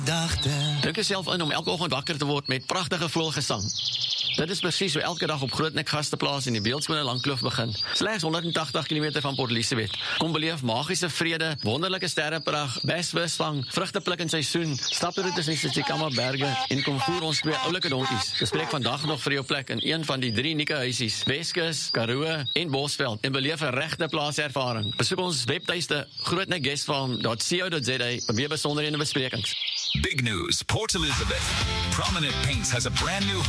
Dink jouself in om elke oggend wakker te word met pragtige voëlgesang. Dit is presies hoe elke dag op Grootnek Gasteplaas in die beeldskone Langkloof begin. Slegs 180 km van Port Elizabeth. Kom beleef magiese vrede, wonderlike sterreprag, besvisvang, vrugtepluk in seisoen, staproetes in Tsitsikamma berge en kom voer ons 2 oulike donkies. Bespreek vandag nog vir jou plek in een van die 3 unieke huisies, Weskus, Karoo en Bosveld en beleef 'n regte plaaservaring. Besoek ons webtuiste grootnekguestfarm.co.za vir meer besonderhede en besprekings. Big news, Port Elizabeth. Prominent Paints has a brand new